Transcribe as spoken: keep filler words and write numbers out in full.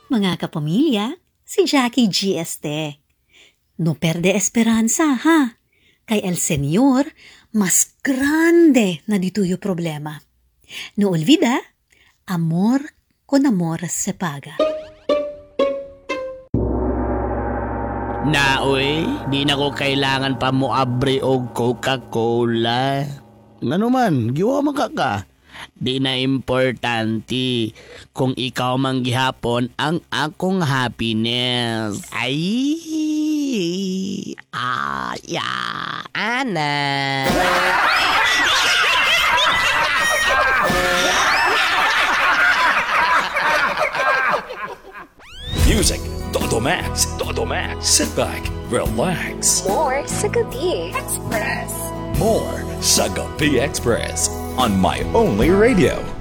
Mga kapamilya, si Jackie G. Este. No perde esperanza, ha? Kay El Señor, mas grande na dituyo problema. No olvida, amor con amor se paga. Naoy, di na ko kailangan pa mo abre og Coca-Cola. Ngano man, giwa man ka. Di na importante kung ikaw man gihapon ang akong happiness. Ay, ah, ya, ana. Music, Todo Max, Todo Max. Sit back, relax. More sa Gabi Express. More sa Gabi Express on My Only Radio.